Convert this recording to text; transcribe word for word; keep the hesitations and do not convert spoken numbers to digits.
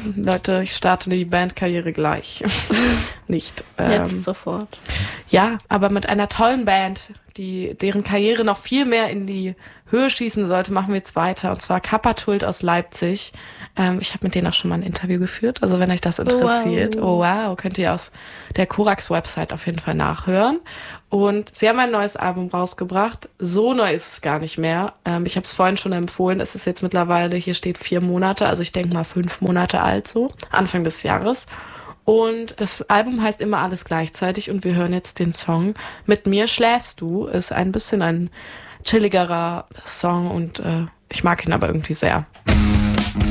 Leute, ich starte die Bandkarriere gleich. Nicht. Ähm, Jetzt sofort. Ja, aber mit einer tollen Band, die deren Karriere noch viel mehr in die Höhe schießen sollte, machen wir jetzt weiter. Und zwar Kapatult aus Leipzig. Ähm, ich habe mit denen auch schon mal ein Interview geführt. Also wenn euch das interessiert, Wow. oh wow, könnt ihr aus der Korax-Website auf jeden Fall nachhören. Und sie haben ein neues Album rausgebracht. So neu ist es gar nicht mehr. Ähm, ich habe es vorhin schon empfohlen. Es ist jetzt mittlerweile, hier steht vier Monate, also ich denke mal fünf Monate alt so, Anfang des Jahres. Und das Album heißt immer alles gleichzeitig und wir hören jetzt den Song Mit mir schläfst du. Ist ein bisschen ein chilligerer Song und äh, ich mag ihn aber irgendwie sehr.